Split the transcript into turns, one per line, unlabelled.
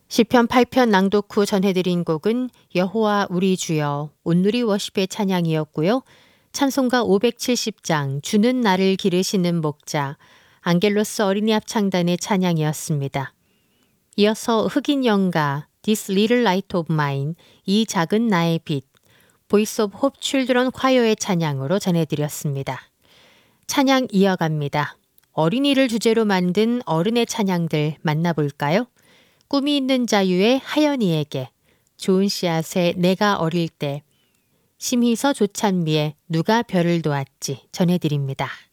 시편 8편 낭독 후 전해드린 곡은 여호와 우리 주여 온누리 워십의 찬양이었고요. 찬송가 570장 주는 나를 기르시는 목자 안겔로스 어린이 합창단의 찬양이었습니다. 이어서 흑인 영가 This Little Light of Mine 이 작은 나의 빛 보이스 오브 홉 칠드런 콰이어의 찬양으로 전해드렸습니다. 찬양 이어갑니다. 어린이를 주제로 만든 어른의 찬양들 만나볼까요? 꿈이 있는 자유의 하연이에게, 좋은 씨앗의 내가 어릴 때, 심희서 조찬미의 누가 별을 도왔지 전해드립니다.